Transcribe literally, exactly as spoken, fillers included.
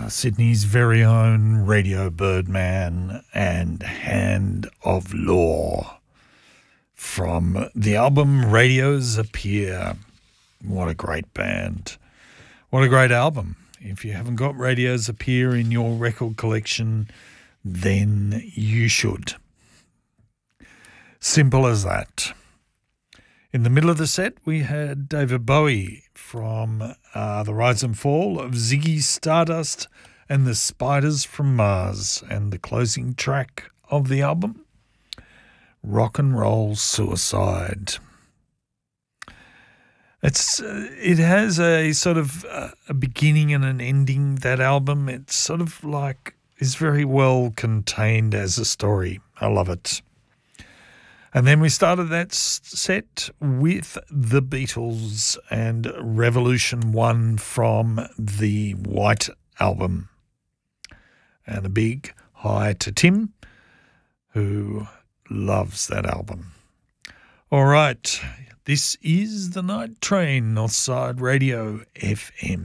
Sydney's very own Radio Birdman and Hand of Law from the album Radios Appear. What a great band. What a great album. If you haven't got Radios Appear in your record collection, then you should. Simple as that. In the middle of the set, we had David Bowie from uh, The Rise and Fall of Ziggy Stardust and the Spiders from Mars, and the closing track of the album, Rock and Roll Suicide. It's uh, it has a sort of uh, a beginning and an ending, that album. It's sort of like, is very well contained as a story. I love it. And then we started that set with the Beatles and Revolution One from the White Album. And a big hi to Tim, who loves that album. All right, this is The Night Train, Northside Radio F M.